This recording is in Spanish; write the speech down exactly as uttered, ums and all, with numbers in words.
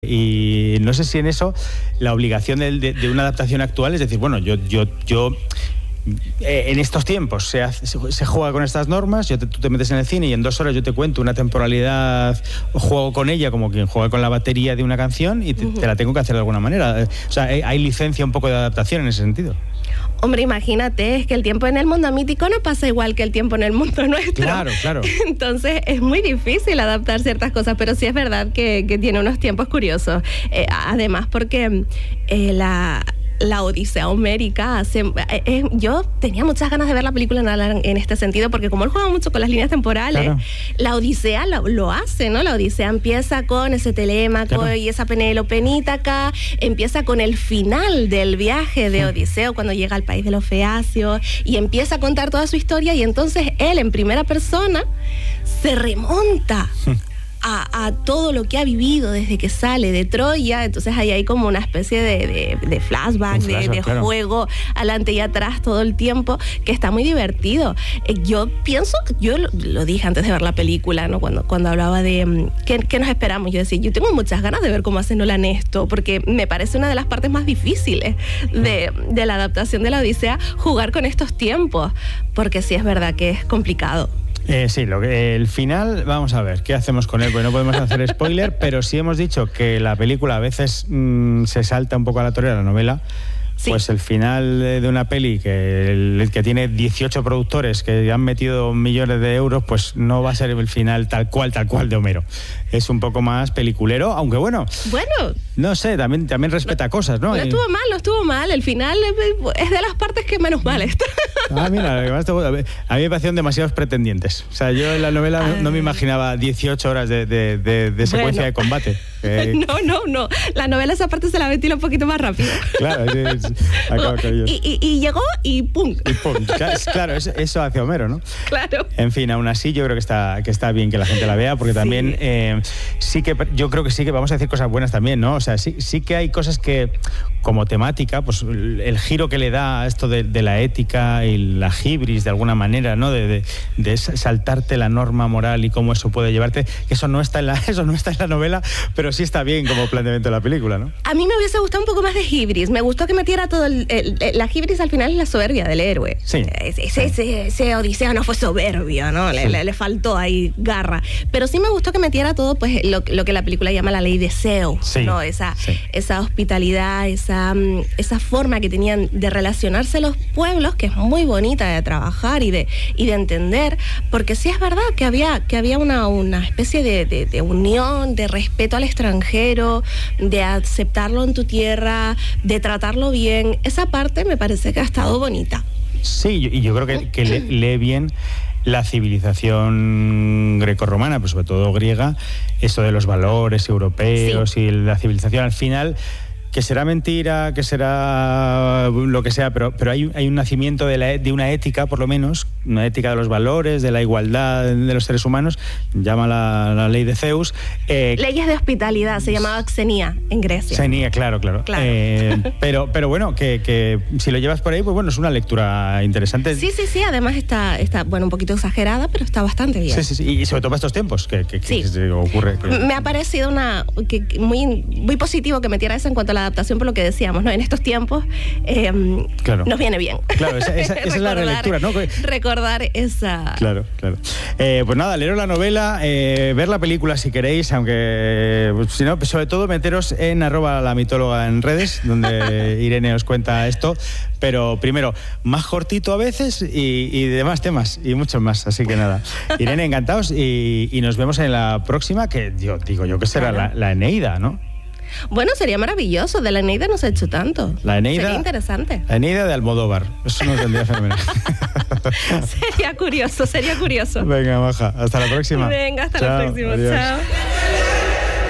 Y no sé si en eso la obligación de, de, de una adaptación actual es decir, bueno, yo, yo, yo eh, en estos tiempos se, hace, se, se juega con estas normas, yo te, tú te metes en el cine y en dos horas yo te cuento una temporalidad, juego con ella como quien juega con la batería de una canción y te, uh-huh. te la tengo que hacer de alguna manera. O sea, hay, hay licencia un poco de adaptación en ese sentido. Hombre, imagínate, es que el tiempo en el mundo mítico no pasa igual que el tiempo en el mundo nuestro. Claro, claro. Entonces es muy difícil adaptar ciertas cosas, pero sí es verdad que, que tiene unos tiempos curiosos. Eh, además, porque eh, la... la Odisea Homérica hace, eh, eh, yo tenía muchas ganas de ver la película en, en este sentido, porque como él juega mucho con las líneas temporales, claro. la Odisea lo, lo hace, ¿no? La Odisea empieza con ese Telémaco, claro. y esa Penélope en Ítaca, empieza con el final del viaje de Odiseo cuando llega al país de los feacios y empieza a contar toda su historia, y entonces él en primera persona se remonta A, a todo lo que ha vivido desde que sale de Troya. Entonces ahí hay como una especie de, de, de flashback, flashback, de, de claro. juego adelante y atrás todo el tiempo, que está muy divertido. Eh, yo pienso, yo lo, lo dije antes de ver la película, ¿no? Cuando, cuando hablaba de um, ¿qué, qué nos esperamos, yo decía, yo tengo muchas ganas de ver cómo hace Nolan esto, porque me parece una de las partes más difíciles de, de la adaptación de la Odisea, jugar con estos tiempos, porque sí es verdad que es complicado. Eh, sí, lo que, el final, vamos a ver, ¿qué hacemos con él? Pues no podemos hacer spoiler, pero sí hemos dicho que la película a veces mmm, se salta un poco a la torera, la novela. Sí. Pues el final de una peli que, el, que tiene dieciocho productores que han metido millones de euros, pues no va a ser el final tal cual, tal cual de Homero. Es un poco más peliculero, aunque bueno, bueno no sé, también, también respeta no, cosas, ¿no? No estuvo mal, no estuvo mal. El final es de las partes que menos mal está. Ah, mira, a mí me parecieron demasiados pretendientes. O sea, yo en la novela no, no me imaginaba dieciocho horas de, de, de, de secuencia bueno. de combate. Eh, no, no, no. La novela esa parte se la ventila un poquito más rápido. Claro, es, es, acaba con ellos. Y, y, y llegó y ¡pum! Y pum. Claro, claro, eso hace Homero, ¿no? Claro. En fin, aún así yo creo que está, que está bien que la gente la vea, porque también sí. Eh, sí que yo creo que sí que vamos a decir cosas buenas también, ¿no? O sea, sí, sí que hay cosas que, como temática, pues el giro que le da a esto de, de la ética y la hibris, de alguna manera, ¿no? De, de, de saltarte la norma moral y cómo eso puede llevarte, que eso no está en la, eso no está en la novela, pero sí está bien como planteamiento de la película, ¿no? A mí me hubiese gustado un poco más de hibris. Me gustó que metiera todo el, el, el, la hibris al final es la soberbia del héroe. Sí. Ese, ese, ese, ese Odiseo no fue soberbio, ¿no? Le, sí. le, le faltó ahí garra. Pero sí me gustó que metiera todo, pues, lo, lo que la película llama la ley de Zeus, sí. ¿no? Esa, sí. esa hospitalidad, esa, esa forma que tenían de relacionarse los pueblos, que es muy bonita de trabajar y de, y de entender, porque sí es verdad que había, que había una, una especie de, de, de unión, de respeto al extranjero, de aceptarlo en tu tierra, de tratarlo bien. Esa parte me parece que ha estado bonita. Sí, y yo creo que, que lee, lee bien la civilización grecorromana, pero sobre todo griega, eso de los valores europeos, sí. y la civilización al final, que será mentira, que será lo que sea, pero, pero hay, hay un nacimiento de, la, de una ética, por lo menos, una ética de los valores, de la igualdad de los seres humanos, llama la, la ley de Zeus. Eh, Leyes de hospitalidad, se llamaba Xenia en Grecia. Xenia, claro, claro. claro. Eh, pero, pero bueno, que, que si lo llevas por ahí, pues bueno, es una lectura interesante. Sí, sí, sí, además está, está bueno, un poquito exagerada, pero está bastante bien. Sí, sí, sí, y sobre todo para estos tiempos, que, que, sí. que se ocurre. Que... Me ha parecido una, que, muy, muy positivo que metiera eso en cuanto a la adaptación, por lo que decíamos, ¿no? En estos tiempos eh, claro. nos viene bien. Claro, esa, esa, esa es la relectura, ¿no? Recordar esa... Claro, claro. Eh, pues nada, leeros la novela, eh, ver la película si queréis, aunque pues, si no, sobre todo meteros en arroba la mitóloga en redes, donde Irene os cuenta esto, pero primero, más cortito a veces y, y de más temas y muchos más, así que nada. Irene, encantados y, y nos vemos en la próxima, que yo digo yo que será claro. la, la Eneida, ¿no? Bueno, sería maravilloso. De la Eneida no se ha hecho tanto. La Eneida. Sería interesante. La Eneida de Almodóvar. Eso no tendría fenomenal. Sería curioso, sería curioso. Venga, maja. Hasta la próxima. Venga, hasta Chao, la próxima. adiós. Chao.